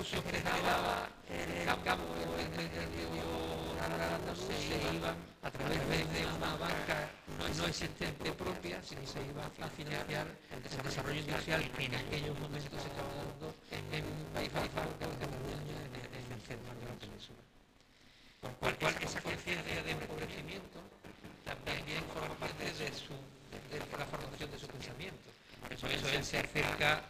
quedaba en el campo, en medio arando, se iban a través de una banca no existente propia, sino se iba a financiar el desarrollo industrial que en aquellos momentos se estaba dando en un país báltico, en Cataluña, en el centro de la península. Por cual esa conciencia de empobrecimiento también forma parte de la formación de su pensamiento. Por eso él se acerca